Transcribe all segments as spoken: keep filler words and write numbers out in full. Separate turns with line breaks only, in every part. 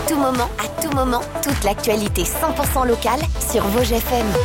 tout moment, à tout moment, toute l'actualité cent pour cent locale sur Vosges F M.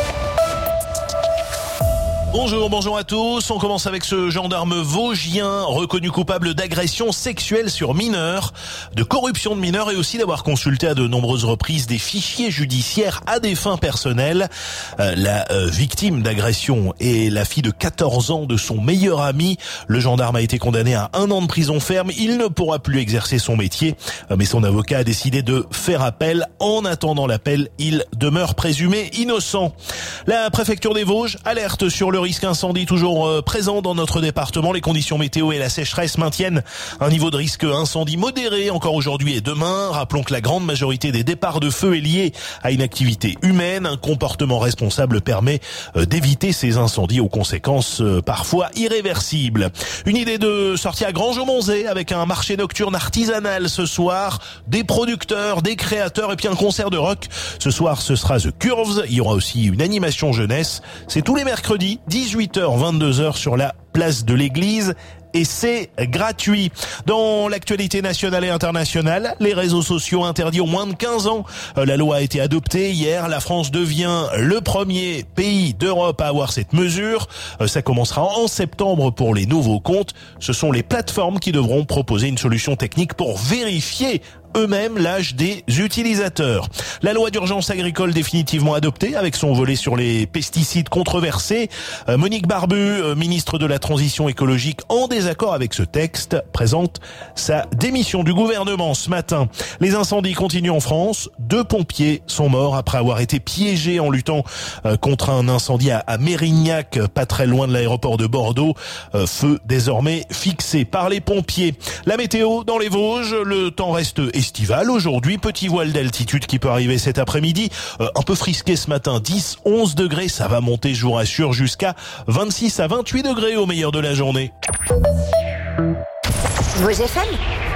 Bonjour, bonjour à tous. On commence avec ce gendarme vosgien reconnu coupable d'agression sexuelle sur mineurs, de corruption de mineurs et aussi d'avoir consulté à de nombreuses reprises des fichiers judiciaires à des fins personnelles. Euh, la euh, victime d'agression est la fille de quatorze ans de son meilleur ami. Le gendarme a été condamné à un an de prison ferme. Il ne pourra plus exercer son métier, euh, mais son avocat a décidé de faire appel. En attendant l'appel, il demeure présumé innocent. La préfecture des Vosges alerte sur le risque incendie toujours présent dans notre département. Les conditions météo et la sécheresse maintiennent un niveau de risque incendie modéré encore aujourd'hui et demain. Rappelons que la grande majorité des départs de feu est liée à une activité humaine. Un comportement responsable permet d'éviter ces incendies aux conséquences parfois irréversibles. Une idée de sortie à Grange-au-Monzet avec un marché nocturne artisanal ce soir. Des producteurs, des créateurs et puis un concert de rock. Ce soir, ce sera The Curves. Il y aura aussi une animation jeunesse. C'est tous les mercredis, dix-huit heures vingt-deux heures sur la place de l'église. Et c'est gratuit. Dans l'actualité nationale et internationale, les réseaux sociaux interdits aux moins de quinze ans. La loi a été adoptée hier. La France devient le premier pays d'Europe à avoir cette mesure. Ça commencera en septembre pour les nouveaux comptes. Ce sont les plateformes qui devront proposer une solution technique pour vérifier eux-mêmes l'âge des utilisateurs. La loi d'urgence agricole définitivement adoptée avec son volet sur les pesticides controversés. Euh, Monique Barbu, euh, ministre de la Transition écologique, en désaccord avec ce texte, présente sa démission du gouvernement ce matin. Les incendies continuent en France. Deux pompiers sont morts après avoir été piégés en luttant euh, contre un incendie à, à Mérignac, pas très loin de l'aéroport de Bordeaux. Euh, feu désormais fixé par les pompiers. La météo dans les Vosges, le temps reste estival aujourd'hui, petit voile d'altitude qui peut arriver cet après-midi, euh, un peu frisqué ce matin, dix, onze degrés, ça va monter, je vous rassure, jusqu'à vingt-six à vingt-huit degrés au meilleur de la journée.
Vosges F M.